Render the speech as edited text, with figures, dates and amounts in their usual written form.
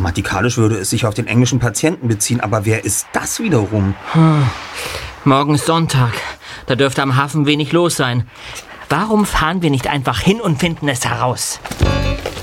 Grammatikalisch würde es sich auf den englischen Patienten beziehen, aber wer ist das wiederum? Morgen ist Sonntag. Da dürfte am Hafen wenig los sein. Warum fahren wir nicht einfach hin und finden es heraus?